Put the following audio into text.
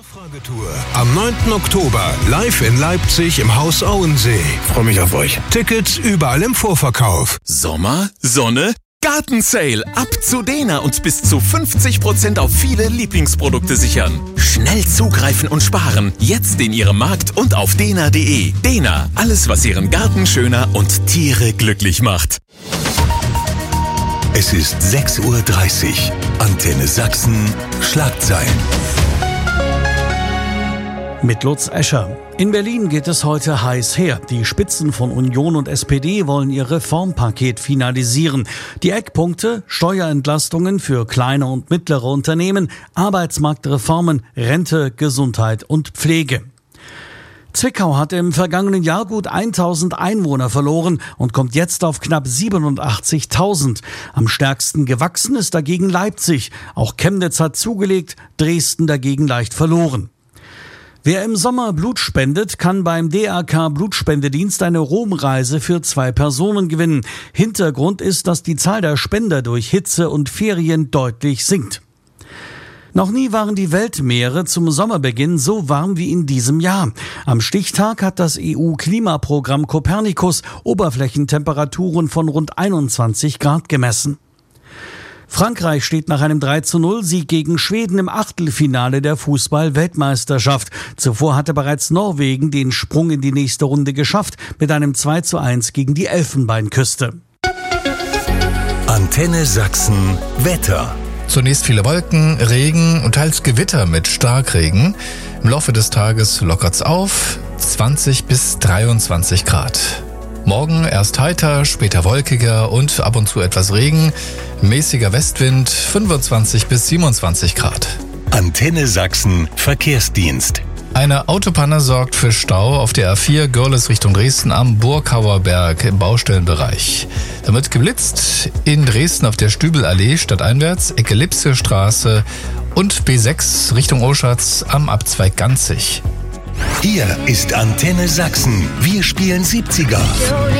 Nachfragetour am 9. Oktober live in Leipzig im Haus Auensee. Freue mich auf euch. Tickets überall im Vorverkauf. Sommer, Sonne, Gartensale. Ab zu Dena und bis zu 50% auf viele Lieblingsprodukte sichern. Schnell zugreifen und sparen. Jetzt in Ihrem Markt und auf dena.de. Dena, alles was Ihren Garten schöner und Tiere glücklich macht. Es ist 6:30 Uhr. Antenne Sachsen. Schlagzeilen. Mit Lutz Escher. In Berlin geht es heute heiß her. Die Spitzen von Union und SPD wollen ihr Reformpaket finalisieren. Die Eckpunkte: Steuerentlastungen für kleine und mittlere Unternehmen, Arbeitsmarktreformen, Rente, Gesundheit und Pflege. Zwickau hat im vergangenen Jahr gut 1000 Einwohner verloren und kommt jetzt auf knapp 87.000. Am stärksten gewachsen ist dagegen Leipzig. Auch Chemnitz hat zugelegt, Dresden dagegen leicht verloren. Wer im Sommer Blut spendet, kann beim DRK Blutspendedienst eine Romreise für 2 Personen gewinnen. Hintergrund ist, dass die Zahl der Spender durch Hitze und Ferien deutlich sinkt. Noch nie waren die Weltmeere zum Sommerbeginn so warm wie in diesem Jahr. Am Stichtag hat das EU-Klimaprogramm Copernicus Oberflächentemperaturen von rund 21 Grad gemessen. Frankreich steht nach einem 3:0-Sieg gegen Schweden im Achtelfinale der Fußball-Weltmeisterschaft. Zuvor hatte bereits Norwegen den Sprung in die nächste Runde geschafft mit einem 2:1 gegen die Elfenbeinküste. Antenne Sachsen. Wetter. Zunächst viele Wolken, Regen und teils Gewitter mit Starkregen. Im Laufe des Tages lockert's auf, 20 bis 23 Grad. Morgen erst heiter, später wolkiger und ab und zu etwas Regen. Mäßiger Westwind, 25 bis 27 Grad. Antenne Sachsen. Verkehrsdienst. Eine Autopanne sorgt für Stau auf der A4 Görlitz Richtung Dresden am Burgauer Berg im Baustellenbereich. Da wird geblitzt in Dresden auf der Stübelallee stadteinwärts, Ecke Lipsestraße und B6 Richtung Oschatz am Abzweig Ganzig. Hier ist Antenne Sachsen. Wir spielen 70er.